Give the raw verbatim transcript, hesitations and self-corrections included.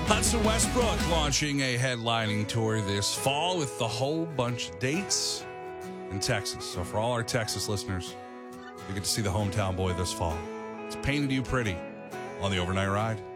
Hudson Westbrook launching a headlining tour this fall with the whole bunch of dates in Texas. So for all our Texas listeners, you get to see the hometown boy this fall. It's Painted You Pretty on the Overnight Ride.